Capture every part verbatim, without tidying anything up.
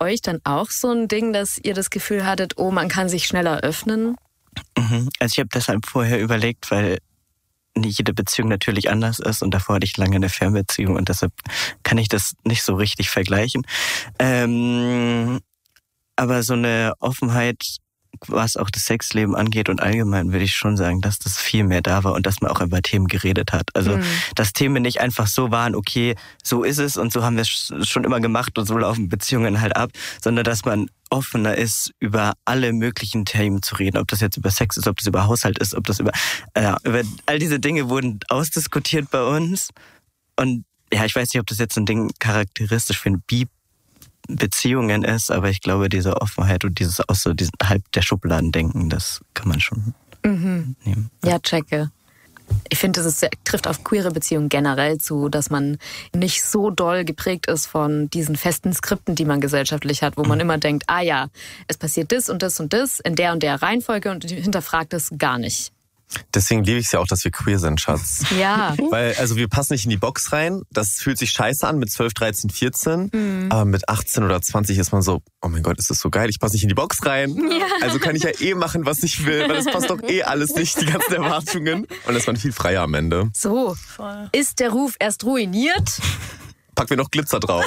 euch dann auch so ein Ding, dass ihr das Gefühl hattet, oh, man kann sich schneller öffnen? Mhm. Also ich habe deshalb vorher überlegt, weil nicht jede Beziehung natürlich anders ist und davor hatte ich lange eine Fernbeziehung und deshalb kann ich das nicht so richtig vergleichen. Ähm, aber so eine Offenheit, was auch das Sexleben angeht und allgemein würde ich schon sagen, dass das viel mehr da war und dass man auch über Themen geredet hat. Also, mhm. dass Themen nicht einfach so waren, okay, so ist es und so haben wir es schon immer gemacht und so laufen Beziehungen halt ab, sondern dass man offener ist, über alle möglichen Themen zu reden. Ob das jetzt über Sex ist, ob das über Haushalt ist, ob das über, äh, über all diese Dinge wurden ausdiskutiert bei uns. Und ja, ich weiß nicht, ob das jetzt ein Ding charakteristisch für ein Bi Beziehungen ist, aber ich glaube, diese Offenheit und dieses aus so diesen halb der Schubladen denken, das kann man schon mhm. nehmen. Ja, checke. Ich finde, es trifft auf queere Beziehungen generell zu, dass man nicht so doll geprägt ist von diesen festen Skripten, die man gesellschaftlich hat, wo man mhm. immer denkt, ah ja, es passiert das und das und das in der und der Reihenfolge und hinterfragt es gar nicht. Deswegen liebe ich es ja auch, dass wir queer sind, Schatz. Ja. Weil, also wir passen nicht in die Box rein. Das fühlt sich scheiße an mit zwölf, dreizehn, vierzehn. Mhm. Aber mit achtzehn oder zwanzig ist man so, oh mein Gott, ist das so geil, ich passe nicht in die Box rein. Ja. Also kann ich ja eh machen, was ich will, weil es passt doch eh alles nicht, die ganzen Erwartungen. Und ist man viel freier am Ende. So, voll. Ist der Ruf erst ruiniert? Packen wir noch Glitzer drauf.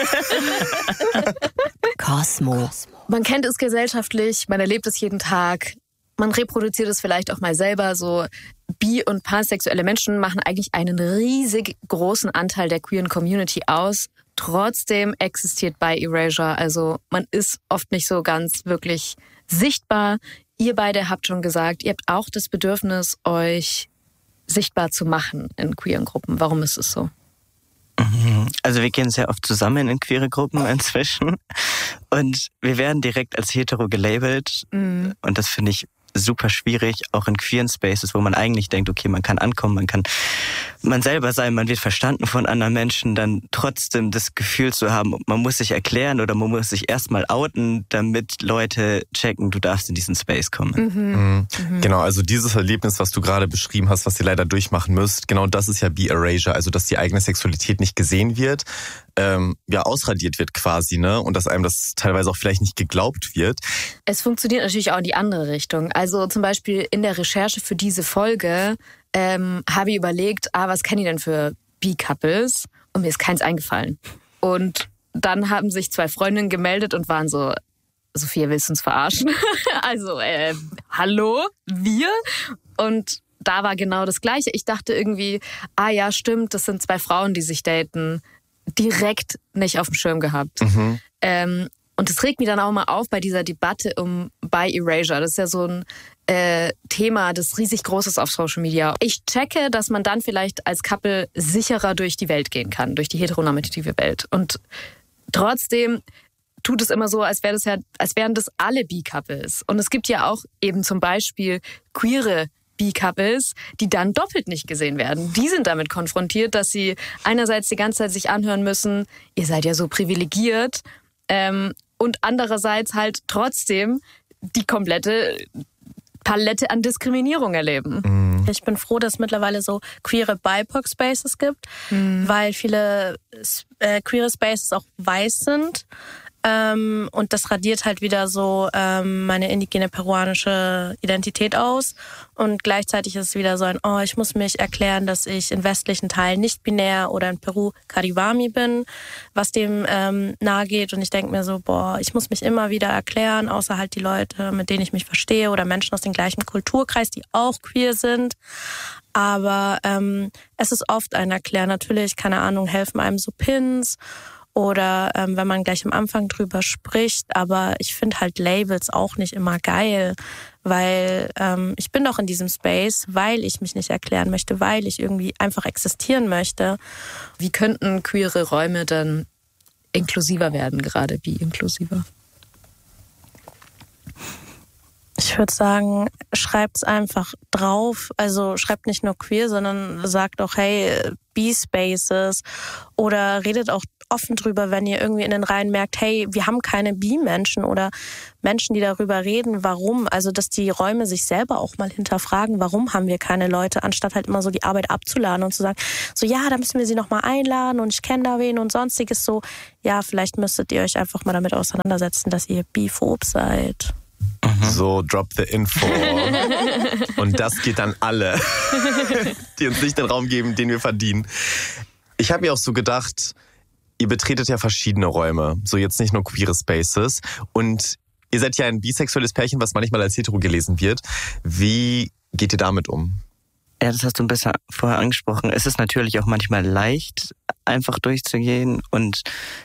Cosmo. Man kennt es gesellschaftlich, man erlebt es jeden Tag. Man reproduziert es vielleicht auch mal selber. So bi- und pansexuelle Menschen machen eigentlich einen riesig großen Anteil der queeren Community aus. Trotzdem existiert Bi Erasure. Also man ist oft nicht so ganz wirklich sichtbar. Ihr beide habt schon gesagt, ihr habt auch das Bedürfnis, euch sichtbar zu machen in queeren Gruppen. Warum ist es so? Also wir gehen sehr oft zusammen in queere Gruppen inzwischen und wir werden direkt als hetero gelabelt mhm. und das finde ich super schwierig, auch in queeren Spaces, wo man eigentlich denkt, okay, man kann ankommen, man kann man selber sein, man wird verstanden von anderen Menschen, dann trotzdem das Gefühl zu haben, man muss sich erklären oder man muss sich erstmal outen, damit Leute checken, du darfst in diesen Space kommen. Mhm. Mhm. Mhm. Genau, also dieses Erlebnis, was du gerade beschrieben hast, was ihr leider durchmachen müsst, genau das ist ja Bi Erasure, also dass die eigene Sexualität nicht gesehen wird, ähm, ja ausradiert wird quasi, ne, und dass einem das teilweise auch vielleicht nicht geglaubt wird. Es funktioniert natürlich auch in die andere Richtung. Also zum Beispiel in der Recherche für diese Folge ähm, habe ich überlegt, ah, was kennen die denn für Bi-Couples? Und mir ist keins eingefallen. Und dann haben sich zwei Freundinnen gemeldet und waren so, Sophia, willst du uns verarschen? also, äh, hallo, wir? Und da war genau das Gleiche. Ich dachte irgendwie, ah ja, stimmt, das sind zwei Frauen, die sich daten. Direkt nicht auf dem Schirm gehabt. Mhm. Ähm, und das regt mich dann auch mal auf bei dieser Debatte um Bi Erasure. Das ist ja so ein äh, Thema, das riesig groß ist auf Social Media. Ich checke, dass man dann vielleicht als Couple sicherer durch die Welt gehen kann, durch die heteronormative Welt. Und trotzdem tut es immer so, als wäre das ja, als wären das alle Bi-Couples. Und es gibt ja auch eben zum Beispiel queere Bi-Couples, die dann doppelt nicht gesehen werden. Die sind damit konfrontiert, dass sie einerseits die ganze Zeit sich anhören müssen, ihr seid ja so privilegiert, ähm, und andererseits halt trotzdem die komplette Palette an Diskriminierung erleben. Mhm. Ich bin froh, dass es mittlerweile so queere B I P O C-Spaces gibt, mhm. weil viele äh, queere Spaces auch weiß sind. Ähm, und das radiert halt wieder so ähm, meine indigene peruanische Identität aus. Und gleichzeitig ist es wieder so ein, oh, ich muss mich erklären, dass ich in westlichen Teilen nicht binär oder in Peru Kariwami bin, was dem ähm, nahe geht. Und ich denke mir so, boah, ich muss mich immer wieder erklären, außer halt die Leute, mit denen ich mich verstehe oder Menschen aus dem gleichen Kulturkreis, die auch queer sind. Aber ähm, es ist oft ein Erklären. Natürlich, keine Ahnung, helfen einem so Pins oder ähm, wenn man gleich am Anfang drüber spricht. Aber ich finde halt Labels auch nicht immer geil, weil ähm, ich bin doch in diesem Space, weil ich mich nicht erklären möchte, weil ich irgendwie einfach existieren möchte. Wie könnten queere Räume dann inklusiver werden, gerade wie inklusiver? Ich Ich würde sagen, schreibt's einfach drauf. Also schreibt nicht nur queer, sondern sagt auch, hey, B-Spaces. Oder redet auch offen drüber, wenn ihr irgendwie in den Reihen merkt, hey, wir haben keine B-Menschen oder Menschen, die darüber reden, warum. Also, dass die Räume sich selber auch mal hinterfragen, warum haben wir keine Leute, anstatt halt immer so die Arbeit abzuladen und zu sagen, so ja, da müssen wir sie nochmal einladen und ich kenne da wen und sonstiges so. Ja, vielleicht müsstet ihr euch einfach mal damit auseinandersetzen, dass ihr biphob seid. So, drop the info. Und das geht an alle, die uns nicht den Raum geben, den wir verdienen. Ich habe mir auch so gedacht, ihr betretet ja verschiedene Räume, so jetzt nicht nur queere Spaces. Und ihr seid ja ein bisexuelles Pärchen, was manchmal als hetero gelesen wird. Wie geht ihr damit um? Ja, das hast du ein bisschen vorher angesprochen. Es ist natürlich auch manchmal leicht, einfach durchzugehen. Und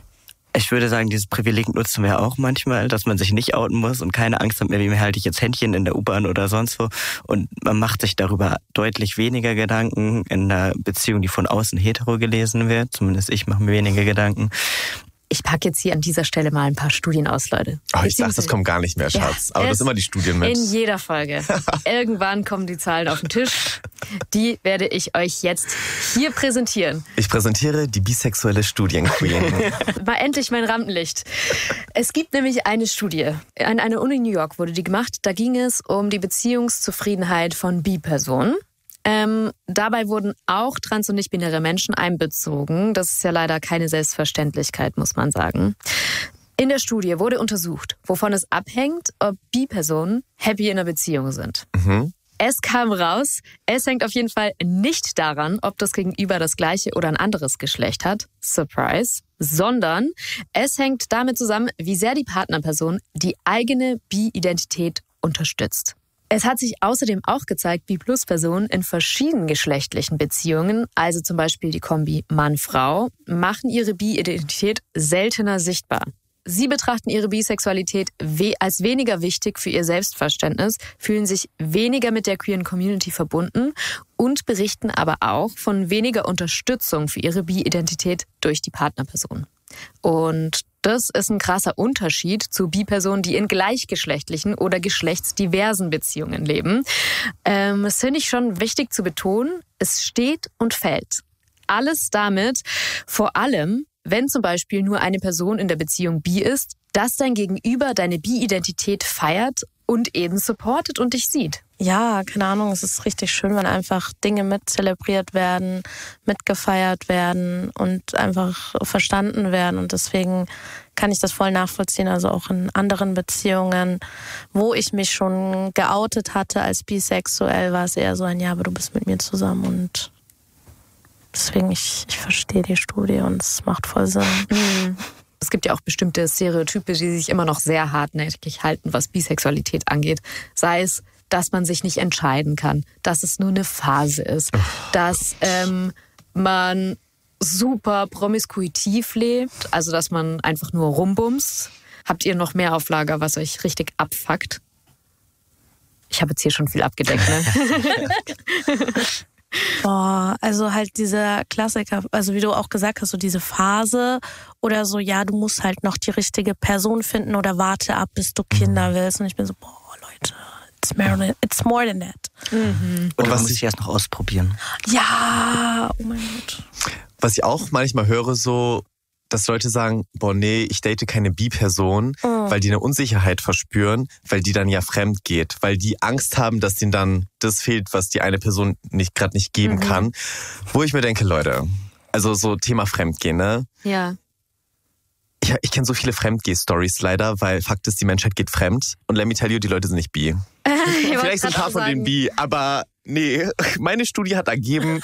ich würde sagen, dieses Privileg nutzen wir auch manchmal, dass man sich nicht outen muss und keine Angst hat mehr, wie halte ich jetzt Händchen in der U-Bahn oder sonst wo. Und man macht sich darüber deutlich weniger Gedanken in einer Beziehung, die von außen hetero gelesen wird. Zumindest ich mache mir weniger Gedanken. Ich packe jetzt hier an dieser Stelle mal ein paar Studien aus, Leute. Oh, ich dachte, das kommt gar nicht mehr, Schatz. Ja, aber das sind immer die Studien mit. In jeder Folge. Irgendwann kommen die Zahlen auf den Tisch. Die werde ich euch jetzt hier präsentieren. Ich präsentiere die bisexuelle Studienqueen. Mal endlich mein Rampenlicht. Es gibt nämlich eine Studie. An einer Uni in New York wurde die gemacht. Da ging es um die Beziehungszufriedenheit von Bi-Personen. Ähm, dabei wurden auch trans- und nicht-binäre Menschen einbezogen. Das ist ja leider keine Selbstverständlichkeit, muss man sagen. In der Studie wurde untersucht, wovon es abhängt, ob Bi-Personen happy in einer Beziehung sind. Mhm. Es kam raus, es hängt auf jeden Fall nicht daran, ob das Gegenüber das gleiche oder ein anderes Geschlecht hat. Surprise. Sondern es hängt damit zusammen, wie sehr die Partnerperson die eigene Bi-Identität unterstützt. Es hat sich außerdem auch gezeigt, Bi-Plus-Personen in verschiedenen geschlechtlichen Beziehungen, also zum Beispiel die Kombi Mann-Frau, machen ihre Bi-Identität seltener sichtbar. Sie betrachten ihre Bisexualität we- als weniger wichtig für ihr Selbstverständnis, fühlen sich weniger mit der queeren Community verbunden und berichten aber auch von weniger Unterstützung für ihre Bi-Identität durch die Partnerperson. Und das ist ein krasser Unterschied zu Bi-Personen, die in gleichgeschlechtlichen oder geschlechtsdiversen Beziehungen leben. Ähm, das finde ich schon wichtig zu betonen. Es steht und fällt alles damit, vor allem, wenn zum Beispiel nur eine Person in der Beziehung bi ist, dass dein Gegenüber deine Bi-Identität feiert und eben supportet und dich sieht. Ja, keine Ahnung, es ist richtig schön, wenn einfach Dinge mit zelebriert werden, mitgefeiert werden und einfach verstanden werden. Und deswegen kann ich das voll nachvollziehen. Also auch in anderen Beziehungen, wo ich mich schon geoutet hatte als bisexuell, war es eher so ein, ja, aber du bist mit mir zusammen. Und deswegen, ich, ich verstehe die Studie und es macht voll Sinn. Mhm. Es gibt ja auch bestimmte Stereotype, die sich immer noch sehr hartnäckig halten, was Bisexualität angeht. Sei es, dass man sich nicht entscheiden kann, dass es nur eine Phase ist, dass ähm, man super promiskuitiv lebt, also dass man einfach nur rumbumst. Habt ihr noch mehr auf Lager, was euch richtig abfuckt? Ich habe jetzt hier schon viel abgedeckt, ne? Boah, also halt dieser Klassiker, also wie du auch gesagt hast, so diese Phase oder so, ja, du musst halt noch die richtige Person finden oder warte ab, bis du Kinder willst. Und ich bin so, boah, Leute, it's more than, it's more than that. Mhm. Und was muss ich erst noch ausprobieren? Ja, oh mein Gott. Was ich auch manchmal höre, so, dass Leute sagen, boah, nee, ich date keine Bi-Person, oh. weil die eine Unsicherheit verspüren, weil die dann ja fremd geht, weil die Angst haben, dass denen dann das fehlt, was die eine Person nicht gerade nicht geben mhm. kann. Wo ich mir denke, Leute, also so Thema Fremdgehen, ne? Ja. Ja, ich kenne so viele Fremdgeh-Stories leider, weil Fakt ist, die Menschheit geht fremd. Und let me tell you, die Leute sind nicht bi. Vielleicht sind ein paar von denen bi, aber nee, meine Studie hat ergeben,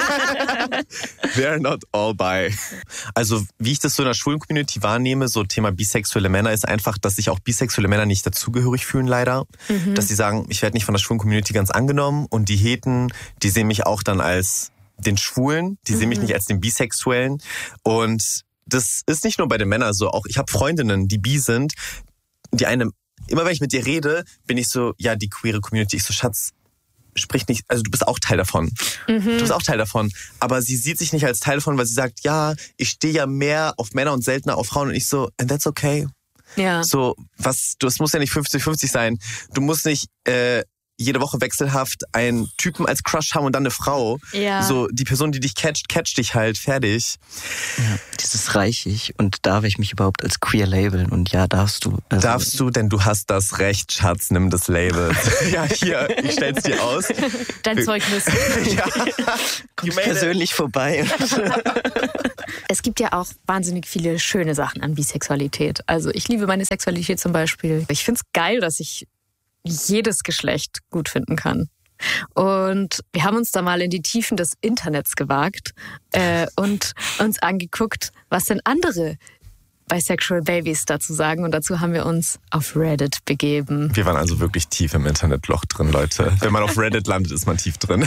they're not all bi. Also wie ich das so in der schwulen Community wahrnehme, so Thema bisexuelle Männer, ist einfach, dass sich auch bisexuelle Männer nicht dazugehörig fühlen leider. Mhm. Dass sie sagen, ich werde nicht von der schwulen Community ganz angenommen und die Heten, die sehen mich auch dann als den Schwulen, die mhm. sehen mich nicht als den Bisexuellen. Und das ist nicht nur bei den Männern so, auch ich habe Freundinnen, die bi sind, die eine, immer wenn ich mit dir rede, bin ich so, ja, die queere Community, ich so, Schatz, sprich nicht, also du bist auch Teil davon. Mhm. Du bist auch Teil davon. Aber sie sieht sich nicht als Teil davon, weil sie sagt, ja, ich stehe ja mehr auf Männer und seltener auf Frauen. Und ich so, and that's okay. Ja. So, was, das muss ja nicht fünfzig fünfzig sein. Du musst nicht äh, jede Woche wechselhaft einen Typen als Crush haben und dann eine Frau. Ja. So, die Person, die dich catcht, catcht dich halt, fertig. Ja, dieses reich ich und darf ich mich überhaupt als queer labeln? Und ja, darfst du. Also Darfst du, denn du hast das Recht, Schatz, nimm das Label. Ja, hier, ich stell's dir aus. Dein Zeugnis. Ja. kommst persönlich vorbei. Es gibt ja auch wahnsinnig viele schöne Sachen an Bisexualität. Also ich liebe meine Sexualität zum Beispiel. Ich find's geil, dass ich jedes Geschlecht gut finden kann. Und wir haben uns da mal in die Tiefen des Internets gewagt äh, und uns angeguckt, was denn andere Bisexual Babies dazu sagen. Und dazu haben wir uns auf Reddit begeben. Wir waren also wirklich tief im Internetloch drin, Leute. Wenn man auf Reddit landet, ist man tief drin.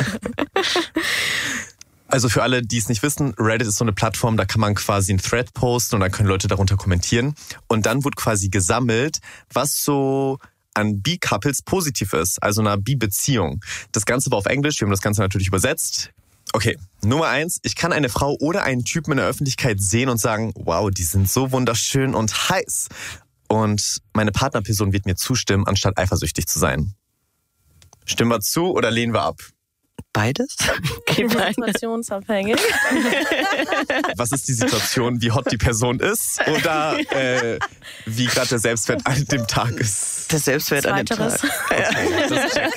Also für alle, die es nicht wissen, Reddit ist so eine Plattform, da kann man quasi einen Thread posten und dann können Leute darunter kommentieren. Und dann wird quasi gesammelt, was so an Bi-Couples positiv ist, also einer Bi-Beziehung. Das Ganze war auf Englisch, wir haben das Ganze natürlich übersetzt. Okay, Nummer eins, ich kann eine Frau oder einen Typen in der Öffentlichkeit sehen und sagen, wow, die sind so wunderschön und heiß. Und meine Partnerperson wird mir zustimmen, anstatt eifersüchtig zu sein. Stimmen wir zu oder lehnen wir ab? Beides? Situationsabhängig. Was ist die Situation, wie hot die Person ist oder äh, wie gerade der Selbstwert an dem Tag ist? Der Selbstwert an dem Tag. Okay, das check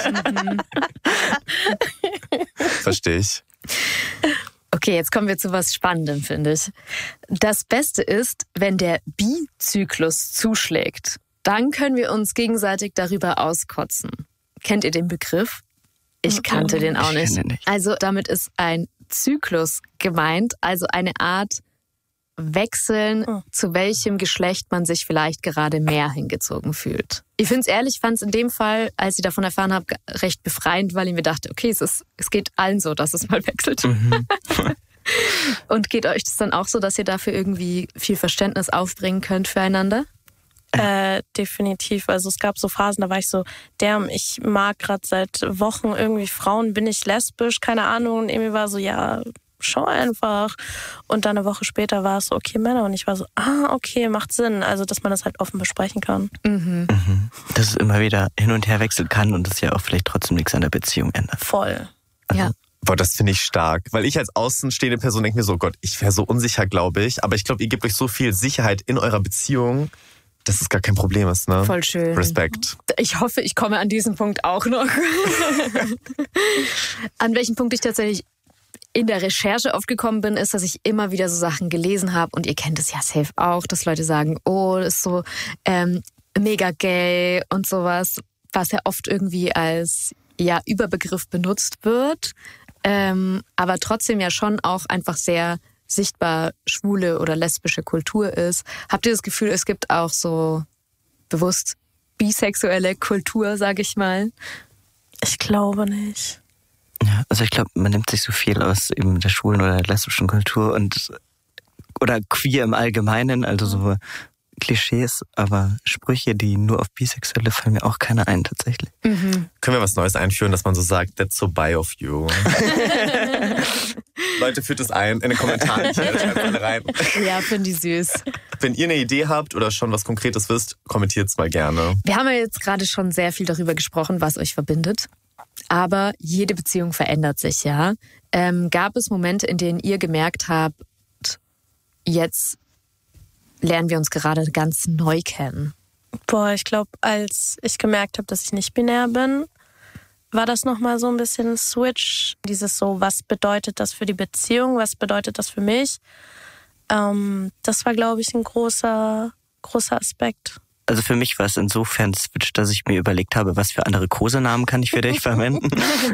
ich. Verstehe ich. Okay, jetzt kommen wir zu was Spannendem, finde ich. Das Beste ist, wenn der Bi-Zyklus zuschlägt. Dann können wir uns gegenseitig darüber auskotzen. Kennt ihr den Begriff? Ich kannte den auch nicht. nicht. Also damit ist ein Zyklus gemeint, also eine Art Wechseln, oh. zu welchem Geschlecht man sich vielleicht gerade mehr hingezogen fühlt. Ich finde es ehrlich, ich fand es in dem Fall, als ich davon erfahren habe, recht befreiend, weil ich mir dachte, okay, es, ist, es geht allen so, dass es mal wechselt. Mhm. Und geht euch das dann auch so, dass ihr dafür irgendwie viel Verständnis aufbringen könnt füreinander? Äh, definitiv. Also es gab so Phasen, da war ich so, damn, ich mag gerade seit Wochen irgendwie Frauen, bin ich lesbisch, keine Ahnung. Und Emi war so, ja, schau einfach. Und dann eine Woche später war es so, okay, Männer. Und ich war so, ah, okay, macht Sinn. Also, dass man das halt offen besprechen kann. Mhm. Mhm. Dass es immer wieder hin und her wechseln kann und es ja auch vielleicht trotzdem nichts an der Beziehung ändert. Voll. Also, Ja. Boah, das finde ich stark. Weil ich als außenstehende Person denke mir so, Gott, ich wäre so unsicher, glaube ich. Aber ich glaube, ihr gebt euch so viel Sicherheit in eurer Beziehung, dass es gar kein Problem ist, ne? Voll schön. Respekt. Ich hoffe, ich komme an diesen Punkt auch noch. An welchem Punkt ich tatsächlich in der Recherche aufgekommen bin, ist, dass ich immer wieder so Sachen gelesen habe und ihr kennt es ja safe auch, dass Leute sagen, oh, das ist so ähm, mega gay und sowas, was ja oft irgendwie als ja Überbegriff benutzt wird, ähm, aber trotzdem ja schon auch einfach sehr sichtbar schwule oder lesbische Kultur ist. Habt ihr das Gefühl, es gibt auch so bewusst bisexuelle Kultur, sage ich mal? Ich glaube nicht. Ja, also ich glaube, man nimmt sich so viel aus eben der schwulen oder der lesbischen Kultur und oder queer im Allgemeinen, also so Klischees, aber Sprüche, die nur auf Bisexuelle fallen mir auch keiner ein tatsächlich. Mhm. Können wir was Neues einführen, dass man so sagt, that's so bi of you. Leute, führt es ein in den Kommentaren. Ich schreibt alle rein. Ja, finde ich süß. Wenn ihr eine Idee habt oder schon was Konkretes wisst, kommentiert es mal gerne. Wir haben ja jetzt gerade schon sehr viel darüber gesprochen, was euch verbindet. Aber jede Beziehung verändert sich, ja. Ähm, gab es Momente, in denen ihr gemerkt habt, jetzt lernen wir uns gerade ganz neu kennen? Boah, ich glaube, als ich gemerkt habe, dass ich nicht binär bin, war das nochmal so ein bisschen ein Switch. Dieses so, was bedeutet das für die Beziehung, was bedeutet das für mich? Ähm, das war, glaube ich, ein großer, großer Aspekt. Also für mich war es insofern Switch, dass ich mir überlegt habe, was für andere Kosenamen kann ich für dich verwenden.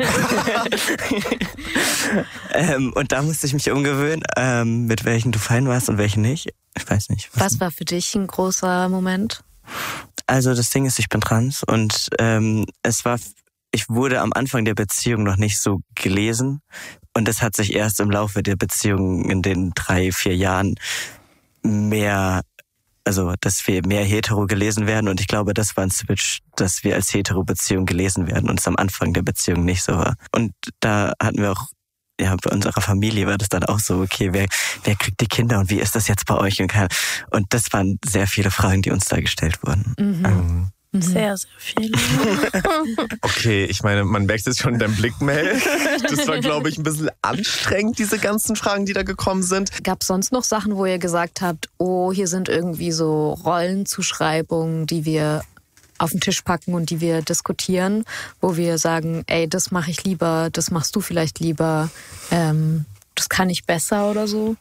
ähm, und da musste ich mich umgewöhnen, ähm, mit welchen du fein warst und welchen nicht. Ich weiß nicht. Was, was war für dich ein großer Moment? Also das Ding ist, ich bin trans und ähm, es war, ich wurde am Anfang der Beziehung noch nicht so gelesen und das hat sich erst im Laufe der Beziehung in den drei, vier Jahren mehr, also dass wir mehr hetero gelesen werden und ich glaube, das war ein Switch, dass wir als hetero Beziehung gelesen werden und es am Anfang der Beziehung nicht so war. Und da hatten wir auch ja, bei unserer Familie war das dann auch so, okay, wer, wer kriegt die Kinder und wie ist das jetzt bei euch? Und, kann, und das waren sehr viele Fragen, die uns da gestellt wurden. Mhm. Ähm, Sehr, sehr viele. Okay, ich meine, man merkt jetzt schon in deinem Blick, Mel. Das war, glaube ich, ein bisschen anstrengend, diese ganzen Fragen, die da gekommen sind. Gab es sonst noch Sachen, wo ihr gesagt habt, oh, hier sind irgendwie so Rollenzuschreibungen, die wir auf den Tisch packen und die wir diskutieren, wo wir sagen, ey, das mache ich lieber, das machst du vielleicht lieber, ähm, das kann ich besser oder so?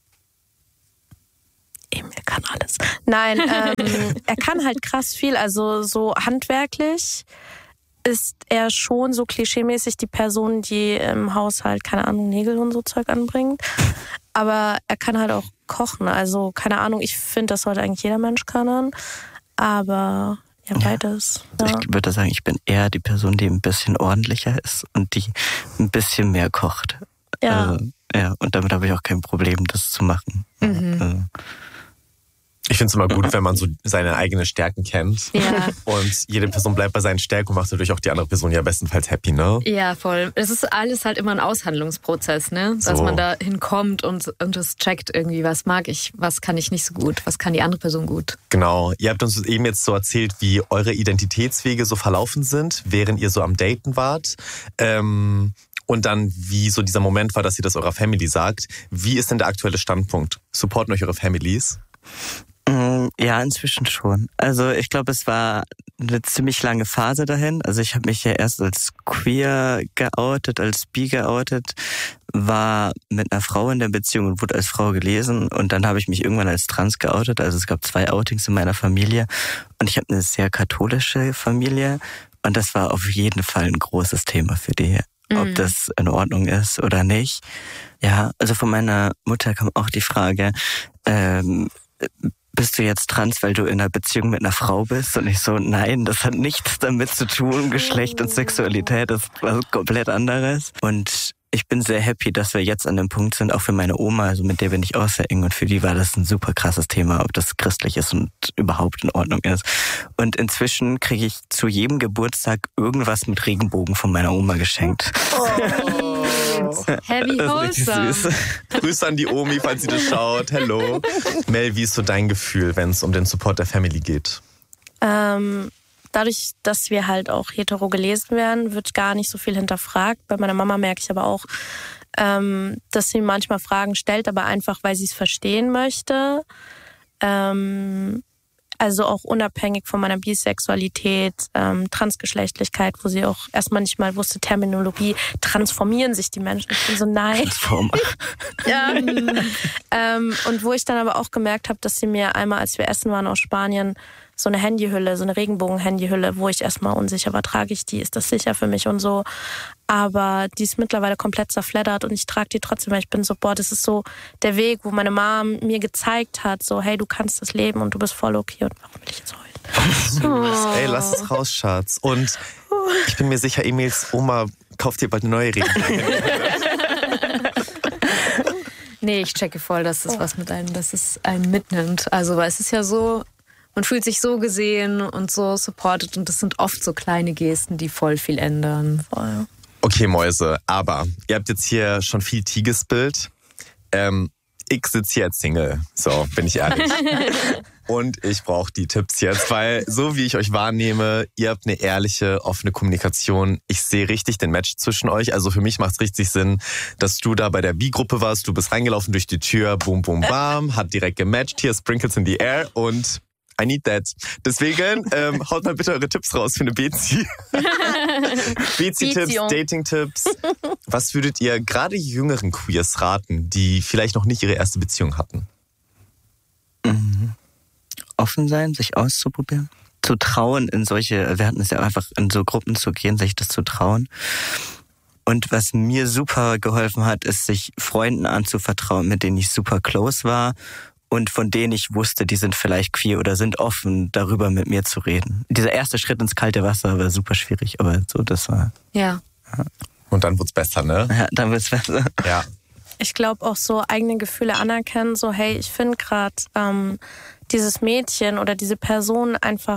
Eben, er kann alles. Nein, ähm, er kann halt krass viel. Also so handwerklich ist er schon so klischeemäßig die Person, die im Haushalt, keine Ahnung, Nägel und so Zeug anbringt. Aber er kann halt auch kochen. Also keine Ahnung, ich finde, das sollte eigentlich jeder Mensch können. Aber ja, beides. Ja. Ich würde sagen, ich bin eher die Person, die ein bisschen ordentlicher ist und die ein bisschen mehr kocht. Ja. Also, ja, und damit habe ich auch kein Problem, das zu machen. Mhm. Also, Ich finde es immer gut, wenn man so seine eigenen Stärken kennt. Ja. Und jede Person bleibt bei seinen Stärken und macht dadurch auch die andere Person ja bestenfalls happy, ne? Ja, voll. Es ist alles halt immer ein Aushandlungsprozess, ne? Dass So. man da hinkommt und, und das checkt irgendwie, was mag ich, was kann ich nicht so gut, was kann die andere Person gut. Genau. Ihr habt uns eben jetzt so erzählt, wie eure Identitätswege so verlaufen sind, während ihr so am Daten wart. Ähm, und dann, wie so dieser Moment war, dass ihr das eurer Family sagt. Wie ist denn der aktuelle Standpunkt? Supporten euch eure Families? Ja, inzwischen schon. Also ich glaube, es war eine ziemlich lange Phase dahin. Also ich habe mich ja erst als queer geoutet, als bi geoutet, war mit einer Frau in der Beziehung und wurde als Frau gelesen. Und dann habe ich mich irgendwann als trans geoutet. Also es gab zwei Outings in meiner Familie. Und ich habe eine sehr katholische Familie. Und das war auf jeden Fall ein großes Thema für die, mhm. ob das in Ordnung ist oder nicht. Ja, also von meiner Mutter kam auch die Frage, ähm, bist du jetzt trans, weil du in einer Beziehung mit einer Frau bist? Und ich so, nein, das hat nichts damit zu tun. Geschlecht und Sexualität ist was komplett anderes. Und ich bin sehr happy, dass wir jetzt an dem Punkt sind, auch für meine Oma, also mit der bin ich auch sehr eng. Und für die war das ein super krasses Thema, ob das christlich ist und überhaupt in Ordnung ist. Und inzwischen kriege ich zu jedem Geburtstag irgendwas mit Regenbogen von meiner Oma geschenkt. Oh. Heavy wholesome. Grüße an die Omi, falls sie das schaut. Hello. Mel, wie ist so dein Gefühl, wenn es um den Support der Family geht? Ähm, dadurch, dass wir halt auch hetero gelesen werden, wird gar nicht so viel hinterfragt. Bei meiner Mama merke ich aber auch, ähm, dass sie manchmal Fragen stellt, aber einfach, weil sie es verstehen möchte. Ähm, Also auch unabhängig von meiner Bisexualität, ähm, Transgeschlechtlichkeit, wo sie auch erstmal nicht mal wusste, Terminologie, transformieren sich die Menschen. Ich bin so, nein. Transformer. Ja. ähm, und wo ich dann aber auch gemerkt habe, dass sie mir einmal, als wir essen waren aus Spanien, so eine Handyhülle, so eine Regenbogen-Handyhülle, wo ich erstmal unsicher war, trage ich die, ist das sicher für mich und so. Aber die ist mittlerweile komplett zerfleddert und ich trage die trotzdem, weil ich bin so, boah, das ist so der Weg, wo meine Mom mir gezeigt hat, so, hey, du kannst das leben und du bist voll okay. Und warum will ich jetzt heulen? Oh. Ey, lass es raus, Schatz. Und ich bin mir sicher, Emils Oma kauft dir bald eine neue Regenbogen. Nee, ich checke voll, dass das was mit einem, dass es einen mitnimmt. Also, weil es ist ja so, man fühlt sich so gesehen und so supported und das sind oft so kleine Gesten, die voll viel ändern. Voll. Okay, Mäuse, aber ihr habt jetzt hier schon viel Tee gespillt. Ähm, ich sitze hier als Single, so, bin ich ehrlich. Und ich brauche die Tipps jetzt, weil so wie ich euch wahrnehme, ihr habt eine ehrliche, offene Kommunikation. Ich sehe richtig den Match zwischen euch. Also für mich macht es richtig Sinn, dass du da bei der B-Gruppe warst. Du bist reingelaufen durch die Tür, boom, boom, bam, hat direkt gematcht. Hier Sprinkles in the air und I need that. Deswegen ähm, haut mal bitte eure Tipps raus für eine Bezi. Bezi-Tipps, Dating-Tipps. Was würdet ihr gerade jüngeren Queers raten, die vielleicht noch nicht ihre erste Beziehung hatten? Mhm. Offen sein, sich auszuprobieren. Zu trauen in solche, wir hatten es ja einfach in so Gruppen zu gehen, sich das zu trauen. Und was mir super geholfen hat, ist, sich Freunden anzuvertrauen, mit denen ich super close war. Und von denen ich wusste, die sind vielleicht queer oder sind offen, darüber mit mir zu reden. Dieser erste Schritt ins kalte Wasser war super schwierig, aber so, das war... Ja. ja. Und dann wird's besser, ne? Ja, dann wird's besser. Ja. Ich glaube auch so eigene Gefühle anerkennen, so hey, ich finde gerade ähm, dieses Mädchen oder diese Person einfach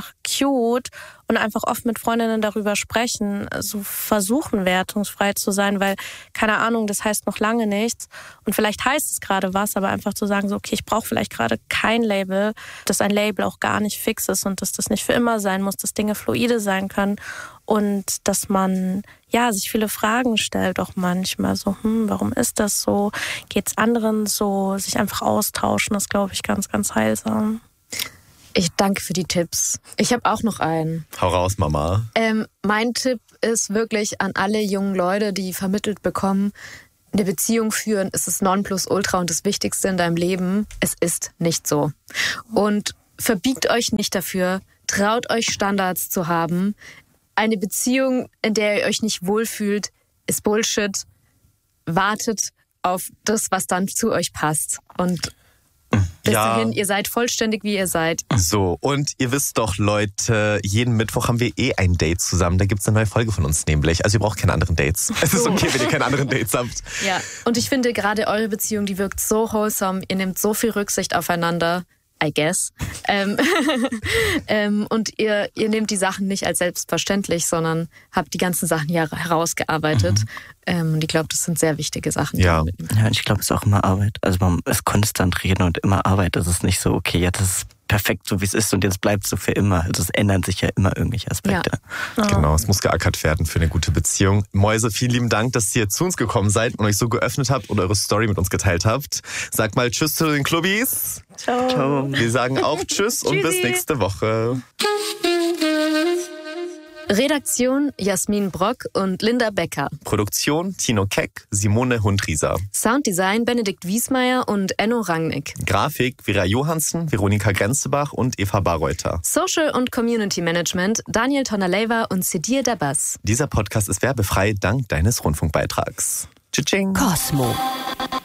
cute und einfach oft mit Freundinnen darüber sprechen, so versuchen wertungsfrei zu sein, weil, keine Ahnung, das heißt noch lange nichts und vielleicht heißt es gerade was, aber einfach zu sagen, so okay, ich brauche vielleicht gerade kein Label, dass ein Label auch gar nicht fix ist und dass das nicht für immer sein muss, dass Dinge fluide sein können und dass man ja sich viele Fragen stellt, auch manchmal so, hm, warum ist das so, geht's anderen so, sich einfach austauschen, das glaube ich ganz, ganz heilsam. Ich danke für die Tipps. Ich habe auch noch einen. Hau raus, Mama. Ähm, mein Tipp ist wirklich an alle jungen Leute, die vermittelt bekommen, eine Beziehung führen ist das Nonplusultra und das Wichtigste in deinem Leben. Es ist nicht so. Und verbiegt euch nicht dafür, traut euch Standards zu haben. Eine Beziehung, in der ihr euch nicht wohlfühlt, ist Bullshit. Wartet auf das, was dann zu euch passt. Und bis Ja. dahin, ihr seid vollständig, wie ihr seid. So, und ihr wisst doch, Leute, jeden Mittwoch haben wir eh ein Date zusammen. Da gibt's eine neue Folge von uns nämlich. Also ihr braucht keine anderen Dates. Es ist okay, wenn ihr keine anderen Dates habt. Ja, und ich finde gerade eure Beziehung, die wirkt so wholesome. Ihr nehmt so viel Rücksicht aufeinander, I guess. Ähm, ähm, und ihr, ihr nehmt die Sachen nicht als selbstverständlich, sondern habt die ganzen Sachen hier herausgearbeitet. Mhm. Ähm, und ich glaube, das sind sehr wichtige Sachen. Ja. Ja, und ich glaube, es ist auch immer Arbeit. Also man ist konstant reden und immer Arbeit. Das ist nicht so, okay, ja, das ist perfekt, so wie es ist und jetzt bleibt es so für immer. Also es ändern sich ja immer irgendwelche Aspekte. Ja. Genau, es muss geackert werden für eine gute Beziehung. Mäuse, vielen lieben Dank, dass ihr zu uns gekommen seid und euch so geöffnet habt und eure Story mit uns geteilt habt. Sagt mal Tschüss zu den Clubbis. Ciao. Ciao. Wir sagen auch Tschüss und bis nächste Woche. Redaktion Jasmin Brock und Linda Becker. Produktion Tino Keck, Simone Hundrieser. Sounddesign Benedikt Wiesmeier und Enno Rangnick. Grafik Vera Johansen, Veronika Grenzebach und Eva Barreuter. Social und Community Management Daniel Tonaleva und Sidir Dabas. Dieser Podcast ist werbefrei dank deines Rundfunkbeitrags. Tschüss. Cosmo.